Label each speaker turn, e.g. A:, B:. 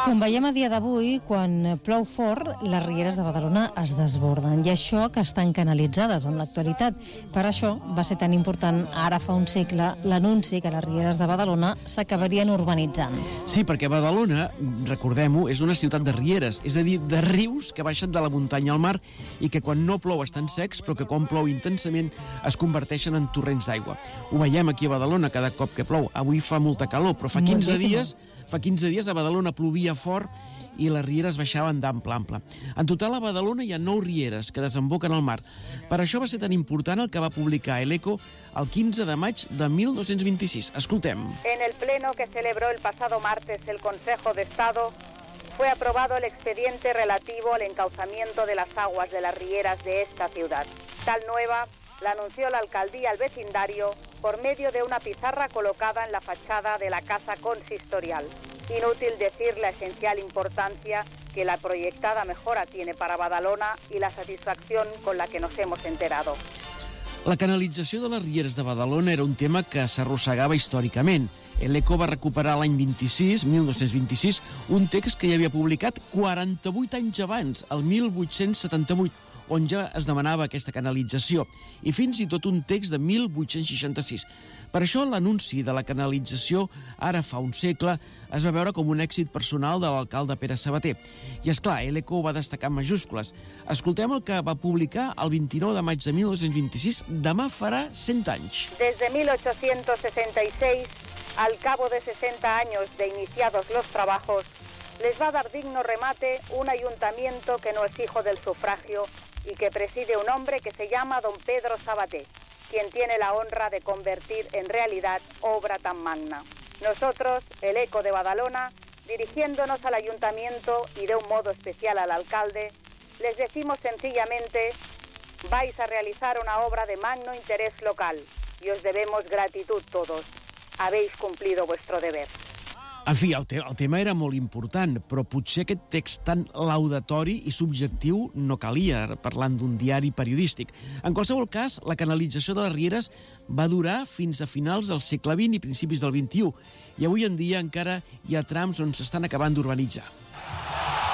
A: Com veiem a dia d'avui, quan plou fort, les rieres de Badalona es desborden, i això que estan canalitzades en l'actualitat. Per això va ser tan important, ara fa un segle, l'anunci que les rieres de Badalona s'acabarien urbanitzant.
B: Sí, perquè Badalona, recordem-ho, és una ciutat de rieres, és a dir, de rius que baixen de la muntanya al mar i que quan no plou estan secs, però que quan plou intensament es converteixen en torrents d'aigua. Ho veiem aquí a Badalona cada cop que plou. Avui fa molta calor, però fa 15 dies a Badalona plovia fort i les rieres baixaven d'ample a ample. En total, a Badalona hi ha 9 rieres que desemboquen al mar. Per això va ser tan important el que va publicar el ECO el 15 de maig de 1226. Escoltem.
C: En el pleno que celebró el pasado martes el Consejo de Estado, fue aprobado el expediente relativo al encauzamiento de las aguas de las rieras de esta ciudad. Tal nueva la anunció la alcaldía al vecindario por medio de una pizarra colocada en la fachada de la casa consistorial. Inútil decir la esencial importancia que la proyectada mejora tiene para Badalona y la satisfacción con la que nos hemos enterado.
B: La canalització de les rieres de Badalona era un tema que s'arrossegava històricament. L'ECO va recuperar l'any 1226, un text que ja havia publicat 48 anys abans, el 1878, on ja es demanava aquesta canalització, i fins i tot un text de 1866. Per això l'anunci de la canalització, ara fa un segle, es va veure com un èxit personal de l'alcalde Pere Sabater. I, esclar, l'ECO ho va destacar en majúscules. Escoltem el que va publicar el 29 de maig de 1926, demà farà 100 anys.
C: Desde 1866, al cabo de 60 años de iniciados los trabajos, les va a dar digno remate un ayuntamiento que no es hijo del sufragio y que preside un hombre que se llama don Pedro Sabater, quien tiene la honra de convertir en realidad obra tan magna. Nosotros, el ECO de Badalona, dirigiéndonos al ayuntamiento y de un modo especial al alcalde, les decimos sencillamente: vais a realizar una obra de magno interés local y os debemos gratitud todos. Habéis cumplido vuestro deber.
B: En fi, el tema era molt important, però potser aquest text tan laudatori i subjectiu no calia, parlant d'un diari periodístic. En qualsevol cas, la canalització de les rieres va durar fins a finals del segle XX i principis del XXI, i avui en dia encara hi ha trams on s'estan acabant d'urbanitzar.